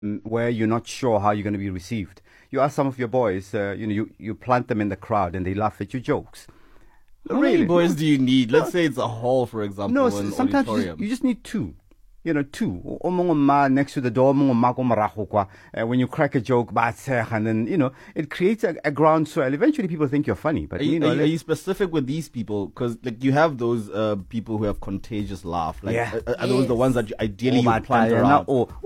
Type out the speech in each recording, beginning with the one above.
where you're not sure how you're going to be received. You ask some of your boys, you plant them in the crowd and they laugh at your jokes. How many boys do you need? Let's say it's a hall, for example, No, an sometimes auditorium. you just need two. Two. Next to the door, when you crack a joke, and then, it creates a groundswell. Eventually people think you're funny. But, Are you specific with these people? Because you have those people who have contagious laugh. Are those the ones that ideally you plant around?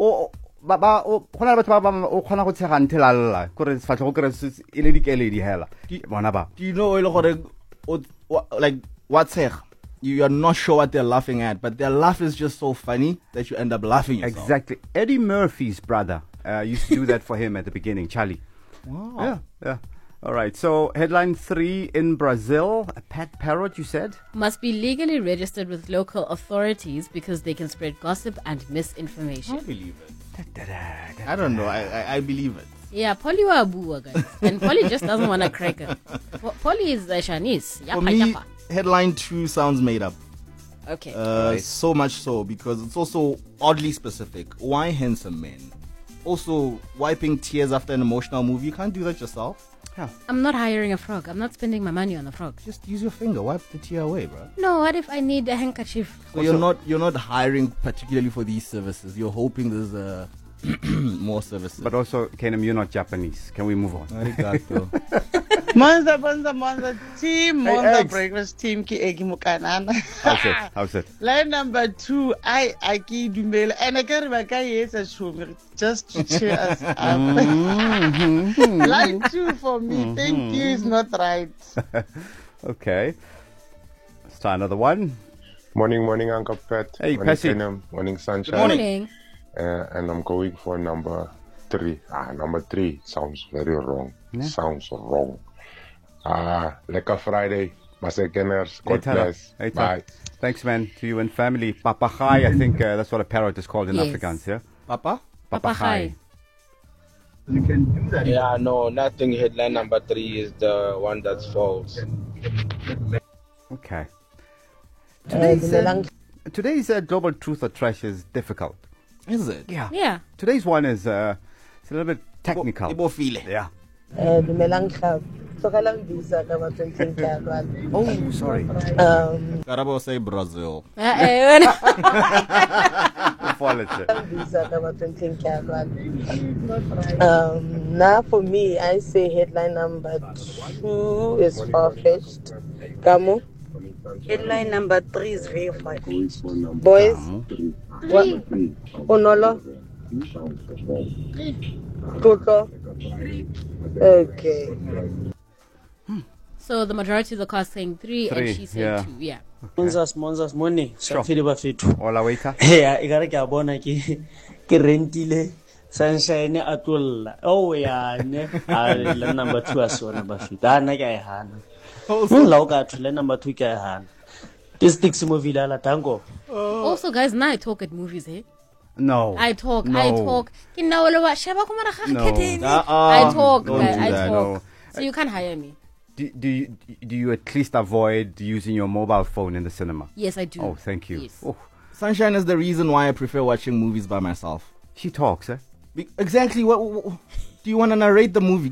Do you know, what's here? You are not sure what they're laughing at, but their laugh is just so funny that you end up laughing yourself. Exactly. Eddie Murphy's brother used to do that for him at the beginning, Charlie. Wow. Yeah. All right. So headline 3 in Brazil, a pet parrot, you said? Must be legally registered with local authorities because they can spread gossip and misinformation. I believe it. I don't know. I believe it. Yeah, Polly wa bua, guys. And Polly just doesn't want to crack it. Polly is Chinese. For me, headline 2 sounds made up. Okay. Right. So much so because it's also oddly specific. Why handsome men? Also, wiping tears after an emotional movie. You can't do that yourself. Yeah. I'm not hiring a frog. I'm not spending my money on a frog. Just use your finger. Wipe the tear away, bro. No, what if I need a handkerchief? So you're not hiring particularly for these services. You're hoping there's more services. But also, Kenem, you're not Japanese. Can we move on? Arigato. Monza team, Monza eggs. breakfast team ki egi mukanana. How's it? Line number 2, I ki dumela. And I can remember yes a show just to cheer us up. Line 2 for me. Thank you is not right. Okay. Let's try another one. Morning, Uncle Pat. Hey, morning, Passy. Kenem. Morning, Sunshine. Morning. And I'm going for number 3. Number 3 sounds very wrong. Yeah. Sounds wrong. Lekker Friday. Masekenners. God Hey, bless. Hey, Bye. Thanks, man, to you and family. Papachai, I think that's what a parrot is called in Yes. Afrikaans, yeah? Papa? Papachai. Yeah, no, nothing. Headline number 3 is the one that's false. Okay. Today's Global Truth or Trash is difficult. Is it? Yeah. Today's one is it's a little bit technical. Ibo file. Yeah. Dumelang khap. Tlogelang visa ka ba 20 ka lwana. Oh, sorry. Karabo say Brazil. Visa ka ba 20 ka lwana. Now for me, I say headline number 2 is far-fetched. Kamo? Headline number 3 is very far-fetched. Boys? What? Onolo? Toto? Okay. So the majority of the cast saying 3 and she said 2. Yeah. Monzas, morning. Sure. Safiri ba fethu. Hola, waiter. Yeah, ikare ke a bona ke rentile Sunshine atolla. Oh yeah, ne. Le number 2 asona ba fethu. Ana ke a hana. La o ka thole number 2 ke a hana. This sticks mo vilala tango. Also, guys, now I talk at movies, eh? No. I talk. No. I talk. No. I talk. Don't I do that, talk. no. So you can't hire me. Do you at least avoid using your mobile phone in the cinema? Yes, I do. Oh, thank you. Yes. Oh, Sunshine is the reason why I prefer watching movies by myself. she talks, eh? Exactly. What do you want to narrate the movie?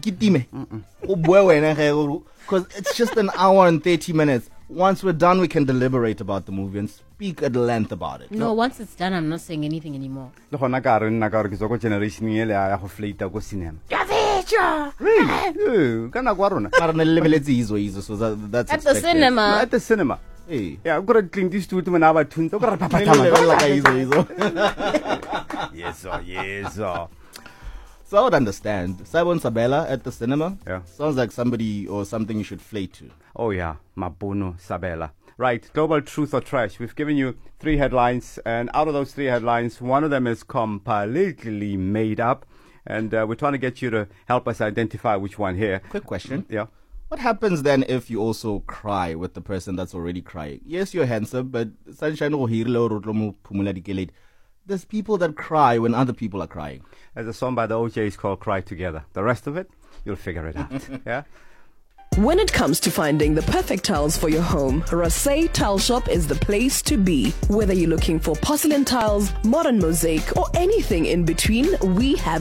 Because it's just an hour and 30 minutes. Once we're done, we can deliberate about the movie and speak at length about it. No, once it's done, I'm not saying anything anymore. Le gona ka re nna ka re ke tswa ko generation ele ya go fleita ko cinema. Really? Ka nako ya rona. Mara ne lebeletse izo, so that's At the expected. cinema. At the cinema. Hey. Yeah, go re Clint Eastwood mona ba thunta go re Ne lebella ka izo. Yes. So I would understand. Simon Sabella at the cinema. Yeah. Sounds like somebody or something you should flay to. Oh yeah, Mabuno Sabella. Right, Global Truth or Trash. We've given you 3 headlines, and out of those 3 headlines, one of them is completely made up, and we're trying to get you to help us identify which one here. Quick question. Yeah. What happens then if you also cry with the person that's already crying? Yes, you're handsome, but Sunshine o hirile o rotlo mo phumula dikeledi. There's people that cry when other people are crying. There's a song by the OJs called Cry Together. The rest of it, you'll figure it out. Yeah? When it comes to finding the perfect tiles for your home, Rasay Tile Shop is the place to be. Whether you're looking for porcelain tiles, modern mosaic, or anything in between, we have